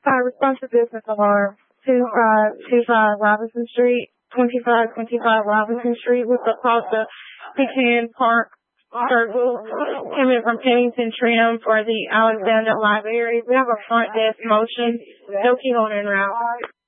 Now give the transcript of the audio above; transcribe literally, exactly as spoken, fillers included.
Uh, responsive business alarm. Two five two five Robinson Street, twenty-five twenty-five Robinson Street, with across the Pecan Park Circle, coming from Pennington Trim for the Alexander Library. We have a front desk motion. No key holder in route.